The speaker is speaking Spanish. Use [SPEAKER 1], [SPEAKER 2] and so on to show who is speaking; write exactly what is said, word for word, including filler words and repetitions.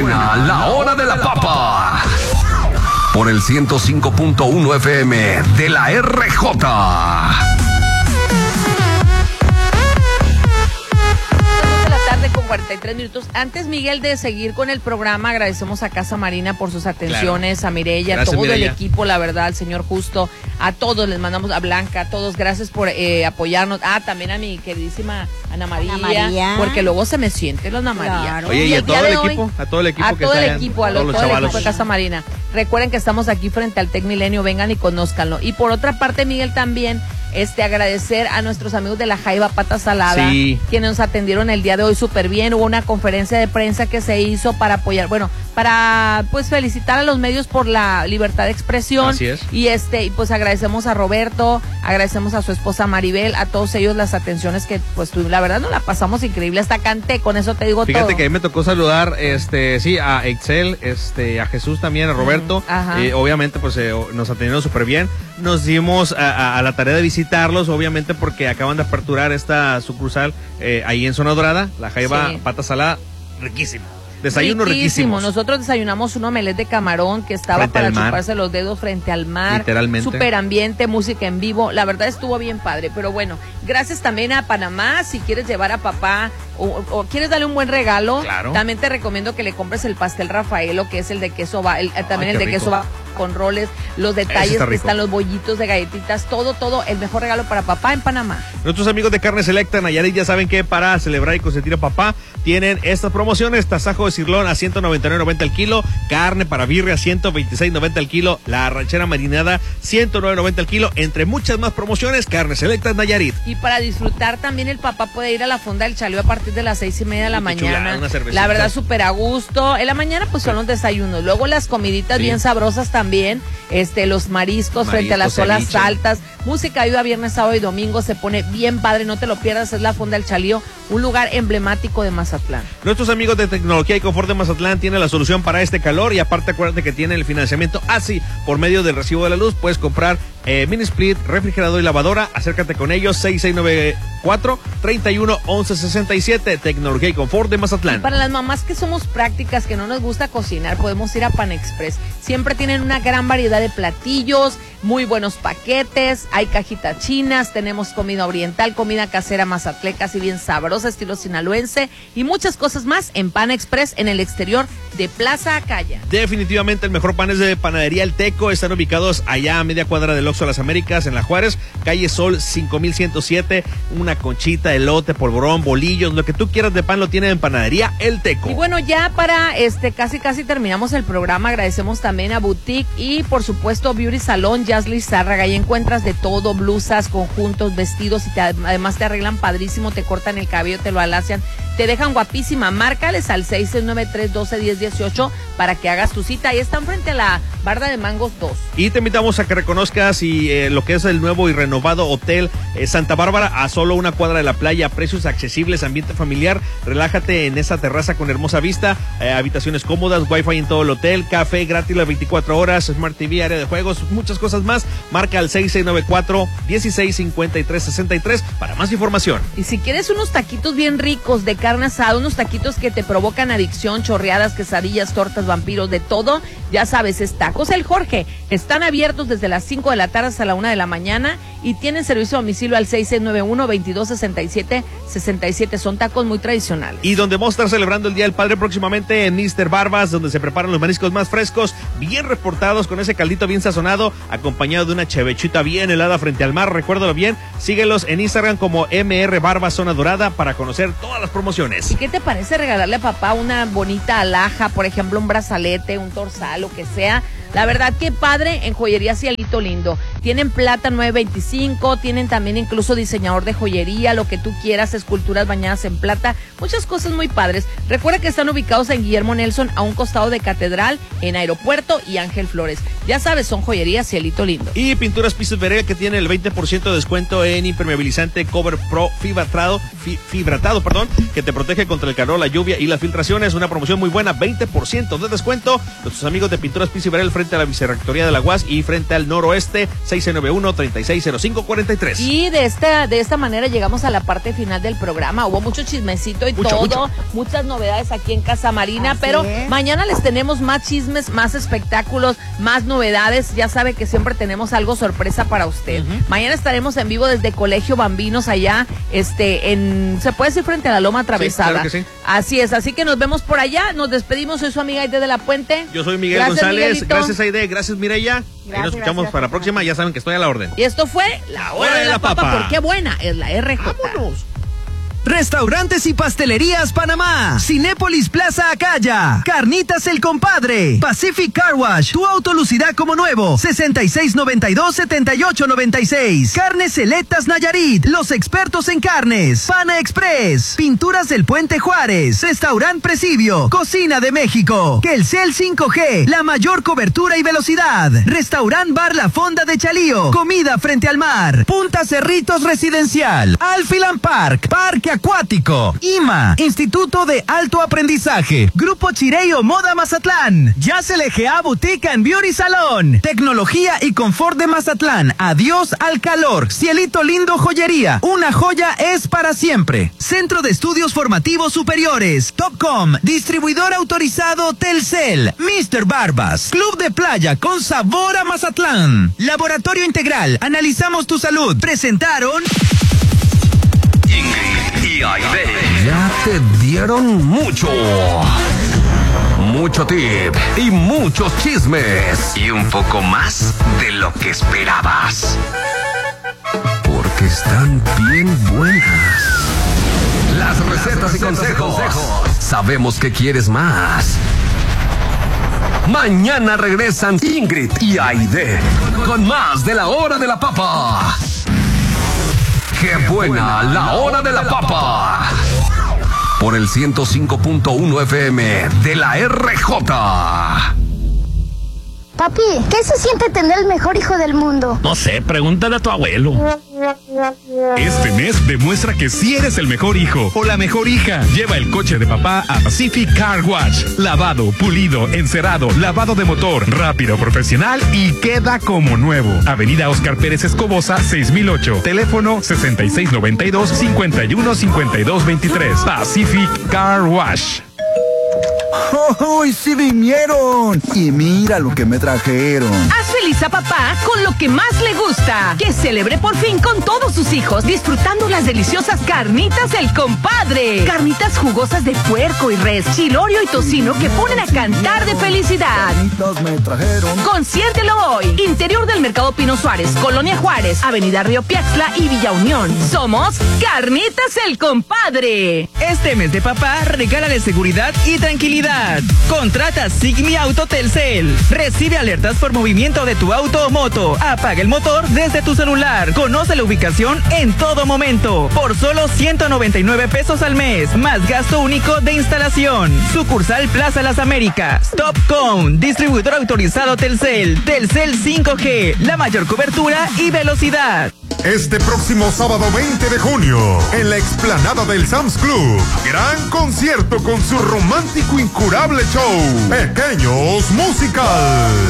[SPEAKER 1] suena la hora de la papa. Por el ciento cinco punto uno F M de la R J.
[SPEAKER 2] Con cuarenta y tres minutos. Antes, Miguel, de seguir con el programa, agradecemos a Casa Marina por sus atenciones, claro. A Mireya, a todo Mireya. El equipo, la verdad, al señor Justo, a todos les mandamos, a Blanca, a todos, gracias por eh, apoyarnos. Ah, también a mi queridísima Ana María, Ana María. Porque luego se me siente la Ana María.
[SPEAKER 3] Claro. Oye, y, y a todo el equipo, hoy, a todo el equipo
[SPEAKER 2] a
[SPEAKER 3] que
[SPEAKER 2] todo el
[SPEAKER 3] salgan,
[SPEAKER 2] equipo, a lo, todo el equipo de Casa Marina. Recuerden que estamos aquí frente al Tec Milenio, vengan y conózcanlo. Y por otra parte, Miguel, también Este, agradecer a nuestros amigos de la Jaiba Pata Salada, sí. Quienes nos atendieron el día de hoy súper bien. Hubo una conferencia de prensa que se hizo para apoyar, bueno, para pues felicitar a los medios por la libertad de expresión.
[SPEAKER 3] Así es.
[SPEAKER 2] Y este, y pues agradecemos a Roberto, agradecemos a su esposa Maribel, a todos ellos las atenciones que pues la verdad nos la pasamos increíble, hasta canté, con eso te digo.
[SPEAKER 3] Fíjate
[SPEAKER 2] todo.
[SPEAKER 3] que a mí me tocó saludar, este, sí, a Excel, este, a Jesús también, a Roberto.
[SPEAKER 2] Mm,
[SPEAKER 3] eh, obviamente pues eh, nos atendieron súper bien. Nos dimos a, a, a la tarea de visitarlos, obviamente porque acaban de aperturar esta sucursal eh, ahí en Zona Dorada, la Jaiba sí. Pata Salada, riquísima. Desayuno riquísimo.
[SPEAKER 2] Nosotros desayunamos un omelette de camarón que estaba frente para chuparse los dedos frente al mar.
[SPEAKER 3] Literalmente.
[SPEAKER 2] Super ambiente, música en vivo. La verdad estuvo bien padre. Pero bueno, gracias también a Panamá. Si quieres llevar a papá o, o quieres darle un buen regalo,
[SPEAKER 3] claro.
[SPEAKER 2] También te recomiendo que le compres el pastel Rafaelo, que es el de queso va, el, también Ay, el de rico. Queso va con roles, los detalles que están, los bollitos de galletitas, todo, todo, el mejor regalo para papá en Panamá.
[SPEAKER 3] Nuestros amigos de Carne Selecta Nayarit ya saben que para celebrar y consentir a papá tienen estas promociones: tasajo de cirlón a ciento noventa y nueve noventa el kilo, carne para birria a ciento veintiséis noventa el kilo, la arrachera marinada ciento nueve noventa el kilo, entre muchas más promociones. Carne Selecta Nayarit.
[SPEAKER 2] Y para disfrutar también el papá puede ir a la Fonda del Chalío a partir de las seis y media de la y mañana.
[SPEAKER 3] Chulada,
[SPEAKER 2] la verdad súper a gusto. En la mañana pues son los desayunos, luego las comiditas sí. bien sabrosas también, este los mariscos, mariscos frente a las olas ceviche. Altas, música ayuda viernes, sábado y domingo, se pone bien padre, no te lo pierdas, es la Fonda del Chalío, un lugar emblemático de Mazatlán.
[SPEAKER 3] Nuestros amigos de Tecnología y Confort de Mazatlán tienen la solución para este calor y aparte acuérdate que tienen el financiamiento así por medio del recibo de la luz. Puedes comprar eh, mini split, refrigerador y lavadora. Acércate con ellos, seis seis nueve cuatro, treinta y uno, once sesenta y siete. Tecnología y Confort de Mazatlán. Y
[SPEAKER 2] para las mamás que somos prácticas, que no nos gusta cocinar, podemos ir a Pan Express. Siempre tienen una gran variedad de platillos, muy buenos paquetes, hay cajitas chinas, tenemos comida oriental, comida casera mazatleca, así bien sabrosa, estilo sinaloense, y muchas cosas más en Pan Express en el exterior de Plaza Acaya.
[SPEAKER 3] Definitivamente el mejor pan es de Panadería El Teco. Están ubicados allá a media cuadra del Oxxo Las Américas, en La Juárez, calle Sol cinco mil ciento siete. Una conchita, elote, polvorón, bolillos, lo que tú quieras de pan lo tienen en Panadería El Teco.
[SPEAKER 2] Y bueno, ya para este casi casi terminamos el programa. Agradecemos también a Boutique y por supuesto Beauty Salón Jazz Lizárraga. Ahí encuentras de todo, blusas, conjuntos, vestidos, y te, además te arreglan padrísimo, te cortan el cabello, te lo alacian, te dejan guapísima. Márcales al seis seis nueve tres, doce, diez, dieciocho para que hagas tu cita. Ahí están frente a la Barda de Mangos dos.
[SPEAKER 3] Y te invitamos a que reconozcas y eh, lo que es el nuevo y renovado Hotel eh, Santa Bárbara, a solo una cuadra de la playa, precios accesibles, ambiente familiar. Relájate en esa terraza con hermosa vista, eh, habitaciones cómodas, wifi en todo el hotel, café gratis las veinticuatro horas, Smart T V, área de juegos, muchas cosas más. Marca al seis seis nueve cuatro, dieciséis cincuenta y tres sesenta y tres para más información.
[SPEAKER 2] Y si quieres unos taquitos bien ricos de carne asada, unos taquitos que te provocan adicción, chorreadas, quesadillas, tortas, vampiros, de todo, ya sabes, es Tacos El Jorge. Están abiertos desde las cinco de la tarde hasta la una de la mañana y tienen servicio a domicilio al seis seis nueve uno, veintidós sesenta y siete, sesenta y siete. Son tacos muy tradicionales.
[SPEAKER 3] Y donde vamos a estar celebrando el Día del Padre próximamente en míster Barbas, donde se preparan los mariscos más frescos, bien reportados, con ese caldito bien sazonado, acompañado de una chevechita bien helada frente al mar. Recuérdalo bien, síguelos en Instagram como M R Barbas Zona Dorada para conocer todas las promociones.
[SPEAKER 2] ¿Y qué te parece regalarle a papá una bonita alhaja, por ejemplo, un brazalete, un torsal, lo que sea? La verdad que padre, en Joyería Cielito Lindo. Tienen plata nueve veinticinco, tienen también incluso diseñador de joyería, lo que tú quieras, esculturas bañadas en plata, muchas cosas muy padres. Recuerda que están ubicados en Guillermo Nelson, a un costado de Catedral, en Aeropuerto y Ángel Flores. Ya sabes, son Joyería Cielito Lindo.
[SPEAKER 3] Y Pinturas Pisos Veré, que tiene el veinte por ciento de descuento en impermeabilizante Cover Pro fibratado, fi, fibratado, perdón, que te protege contra el calor, la lluvia y las filtraciones. Una promoción muy buena, veinte por ciento de descuento. Nuestros amigos de Pinturas Pisos Veré, frente a la Vicerrectoría de la U A S y frente al noroeste, seis nueve uno, tres seis cero cinco cuatro tres.
[SPEAKER 2] Y de esta, de esta manera llegamos a la parte final del programa. Hubo mucho chismecito y
[SPEAKER 3] mucho,
[SPEAKER 2] todo,
[SPEAKER 3] mucho.
[SPEAKER 2] muchas novedades aquí en Casa Marina,
[SPEAKER 4] Así
[SPEAKER 2] pero
[SPEAKER 4] es.
[SPEAKER 2] mañana les tenemos más chismes, más espectáculos, más novedades. Ya sabe que siempre tenemos algo sorpresa para usted. Uh-huh. Mañana estaremos en vivo desde Colegio Bambinos allá, este, en, se puede decir frente a la Loma Atravesada.
[SPEAKER 3] Sí, claro que sí.
[SPEAKER 2] Así es, así que nos vemos por allá, nos despedimos, soy su amiga Aide de la Puente.
[SPEAKER 3] Yo soy Miguel
[SPEAKER 2] Gracias,
[SPEAKER 3] González,
[SPEAKER 2] Miguelito.
[SPEAKER 3] gracias Aide, gracias Mireya. Ahí
[SPEAKER 4] Gracias,
[SPEAKER 3] nos escuchamos
[SPEAKER 4] gracias,
[SPEAKER 3] para la próxima, ya saben que estoy a la orden.
[SPEAKER 2] Y esto fue La Hora de la Papa, porque buena es la R J.
[SPEAKER 3] ¡Vámonos!
[SPEAKER 5] Restaurantes y Pastelerías Panamá, Cinépolis Plaza Acaya, Carnitas El Compadre, Pacific Car Wash, tu auto lucirá como nuevo, sesenta y seis noventa y dos, setenta y ocho noventa y seis, Carnes Selectas Nayarit, los expertos en carnes, Pana Express, Pinturas del Puente Juárez, Restaurant Presidio, Cocina de México, Telcel cinco G, la mayor cobertura y velocidad, Restaurant Bar La Fonda de Chalío, comida frente al mar, Punta Cerritos Residencial, Alfilan Park, Parque Acuático, I M A, Instituto de Alto Aprendizaje, Grupo Chireo Moda Mazatlán, Yacel G A Boutique and Beauty Salón, Tecnología y Confort de Mazatlán, adiós al calor, Cielito Lindo Joyería, una joya es para siempre, Centro de Estudios Formativos Superiores, Topcom, Distribuidor Autorizado Telcel, mister Barbas, Club de Playa con sabor a Mazatlán, Laboratorio Integral, analizamos tu salud, presentaron...
[SPEAKER 1] Y Aide. Ya te dieron mucho. Mucho tip y muchos chismes. Y un poco más de lo que esperabas. Porque están bien buenas. Las recetas y consejos. Sabemos que quieres más. Mañana regresan Ingrid y Aide con más de La Hora de la Papa. ¡Qué buena la Hora de la Papa! Por el ciento cinco punto uno F M de la R J.
[SPEAKER 6] Papi, ¿qué se siente tener el mejor hijo del mundo?
[SPEAKER 7] No sé, pregúntale a tu abuelo. Este mes demuestra que sí eres el mejor hijo o la mejor hija. Lleva el coche de papá a Pacific Car Wash. Lavado, pulido, encerado, lavado de motor, rápido, profesional y queda como nuevo. Avenida Oscar Pérez Escobosa, seis mil ocho. Teléfono sesenta y seis noventa y dos, cincuenta y uno, cincuenta y dos veintitrés. Pacific Car Wash.
[SPEAKER 8] ¡Oh, sí vinieron! Y mira lo que me trajeron.
[SPEAKER 9] Haz feliz a papá con lo que más le gusta. Que celebre por fin con todos sus hijos disfrutando las deliciosas carnitas El Compadre. Carnitas jugosas de puerco y res, chilorio y tocino que ponen a cantar de felicidad.
[SPEAKER 8] Carnitas me trajeron.
[SPEAKER 9] Consiértelo hoy. Interior del Mercado Pino Suárez, Colonia Juárez, Avenida Río Piaxtla y Villa Unión. Somos Carnitas El Compadre.
[SPEAKER 5] Este mes de papá, regálale seguridad y tranquilidad. Contrata Sigmi Auto Telcel. Recibe alertas por movimiento de tu auto o moto. Apaga el motor desde tu celular. Conoce la ubicación en todo momento. Por solo ciento noventa y nueve pesos al mes. Más gasto único de instalación. Sucursal Plaza Las Américas. Topcom. Distribuidor autorizado Telcel. Telcel cinco G. La mayor cobertura y velocidad.
[SPEAKER 10] Este próximo sábado veinte de junio, en la explanada del Sam's Club, gran concierto con su romántico incurable show, Pequeños Musical.